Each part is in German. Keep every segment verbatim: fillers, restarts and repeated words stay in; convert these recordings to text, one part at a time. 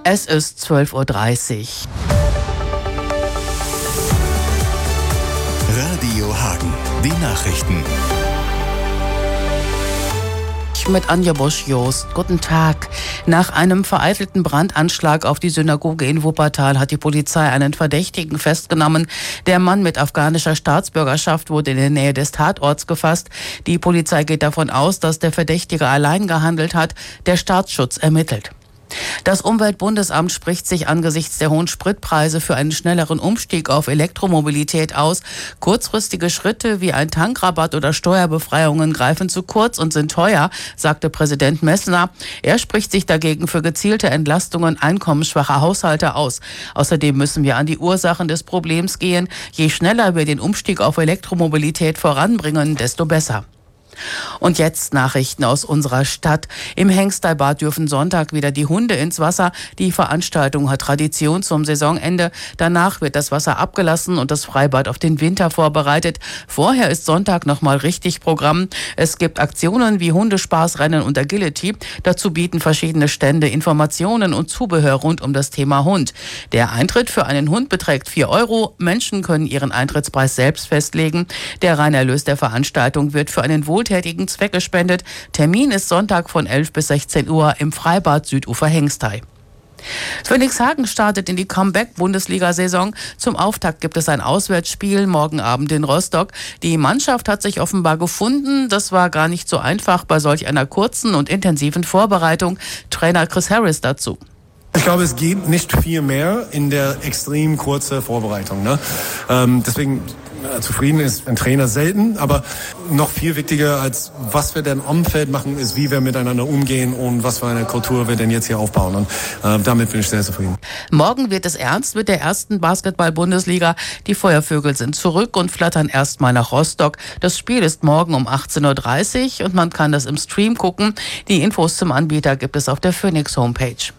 Es ist zwölf Uhr dreißig. Radio Hagen, die Nachrichten. Mit Anja Bosch-Jost. Guten Tag. Nach einem vereitelten Brandanschlag auf die Synagoge in Wuppertal hat die Polizei einen Verdächtigen festgenommen. Der Mann mit afghanischer Staatsbürgerschaft wurde in der Nähe des Tatorts gefasst. Die Polizei geht davon aus, dass der Verdächtige allein gehandelt hat. Der Staatsschutz ermittelt. Das Umweltbundesamt spricht sich angesichts der hohen Spritpreise für einen schnelleren Umstieg auf Elektromobilität aus. Kurzfristige Schritte wie ein Tankrabatt oder Steuerbefreiungen greifen zu kurz und sind teuer, sagte Präsident Messner. Er spricht sich dagegen für gezielte Entlastungen einkommensschwacher Haushalte aus. Außerdem müssen wir an die Ursachen des Problems gehen. Je schneller wir den Umstieg auf Elektromobilität voranbringen, desto besser. Und jetzt Nachrichten aus unserer Stadt. Im Hengsteibad dürfen Sonntag wieder die Hunde ins Wasser. Die Veranstaltung hat Tradition zum Saisonende. Danach wird das Wasser abgelassen und das Freibad auf den Winter vorbereitet. Vorher ist Sonntag nochmal richtig Programm. Es gibt Aktionen wie Hundespaßrennen und Agility. Dazu bieten verschiedene Stände Informationen und Zubehör rund um das Thema Hund. Der Eintritt für einen Hund beträgt vier Euro. Menschen können ihren Eintrittspreis selbst festlegen. Der Reinerlös der Veranstaltung wird für einen wohltätigen Zweck gespendet. Termin ist Sonntag von elf bis sechzehn Uhr im Freibad Südufer Hengstei. Phoenix Hagen startet in die Comeback-Bundesliga-Saison. Zum Auftakt gibt es ein Auswärtsspiel morgen Abend in Rostock. Die Mannschaft hat sich offenbar gefunden. Das war gar nicht so einfach bei solch einer kurzen und intensiven Vorbereitung. Trainer Chris Harris dazu. Ich glaube, es geht nicht viel mehr in der extrem kurzen Vorbereitung. Ne? Ähm, deswegen äh, zufrieden ist ein Trainer selten, aber noch viel wichtiger als was wir denn am Feld machen, ist, wie wir miteinander umgehen und was für eine Kultur wir denn jetzt hier aufbauen. Und äh, damit bin ich sehr zufrieden. Morgen wird es ernst mit der ersten Basketball-Bundesliga. Die Feuervögel sind zurück und flattern erstmal nach Rostock. Das Spiel ist morgen um achtzehn Uhr dreißig und man kann das im Stream gucken. Die Infos zum Anbieter gibt es auf der Phoenix Homepage.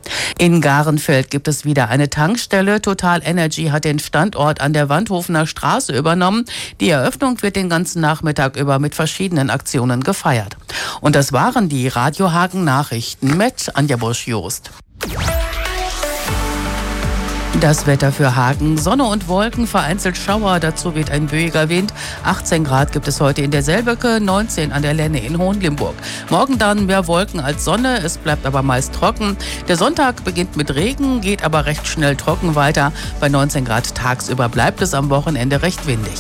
In Garenfeld gibt es wieder eine Tankstelle. Total Energy hat den Standort an der Wandhofener Straße übernommen. Die Eröffnung wird den ganzen Nachmittag über mit verschiedenen Aktionen gefeiert. Und das waren die Radio Hagen Nachrichten mit Anja Bosch-Jost. Das Wetter für Hagen: Sonne und Wolken, vereinzelt Schauer, dazu weht ein böiger Wind. achtzehn Grad gibt es heute in der Selböcke, neunzehn an der Lenne in Hohenlimburg. Morgen dann mehr Wolken als Sonne, es bleibt aber meist trocken. Der Sonntag beginnt mit Regen, geht aber recht schnell trocken weiter. Bei neunzehn Grad tagsüber bleibt es am Wochenende recht windig.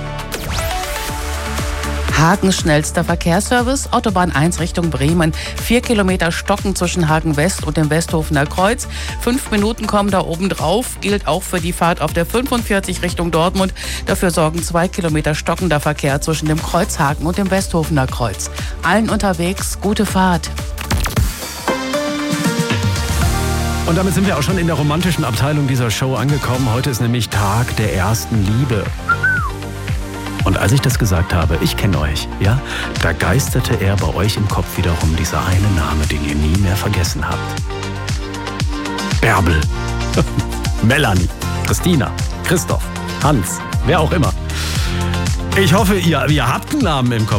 Hagens schnellster Verkehrsservice, Autobahn eins Richtung Bremen. Vier Kilometer Stocken zwischen Hagen West und dem Westhofener Kreuz. Fünf Minuten kommen da oben drauf. Gilt auch für die Fahrt auf der fünfundvierzig Richtung Dortmund. Dafür sorgen zwei Kilometer stockender Verkehr zwischen dem Kreuz Hagen und dem Westhofener Kreuz. Allen unterwegs gute Fahrt. Und damit sind wir auch schon in der romantischen Abteilung dieser Show angekommen. Heute ist nämlich Tag der ersten Liebe. Und als ich das gesagt habe, ich kenne euch, ja, da geisterte er bei euch im Kopf wiederum dieser eine Name, den ihr nie mehr vergessen habt. Bärbel, Melanie, Christina, Christoph, Hans, wer auch immer. Ich hoffe, ihr, ihr habt einen Namen im Kopf.